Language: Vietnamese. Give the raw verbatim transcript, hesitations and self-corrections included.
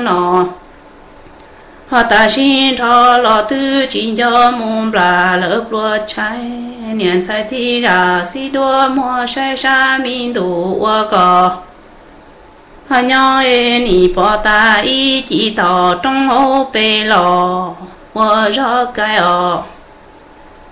nọ họ ta xin thọ lọ tư chỉ cho mồm bà lớp lúa trái niên sai thi ra si đua mua sai sa min đủ qua cò họ nhỏ em nị bỏ ta ý chỉ tỏ trong hố bê lò qua rõ cái ọ